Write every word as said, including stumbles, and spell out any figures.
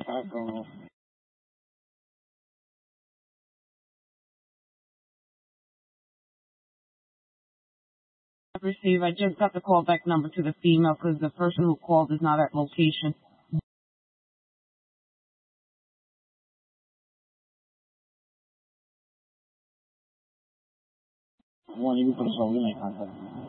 Receive. I just got the callback number to the female because the person who called is not at location. One, you can put a phone in contact.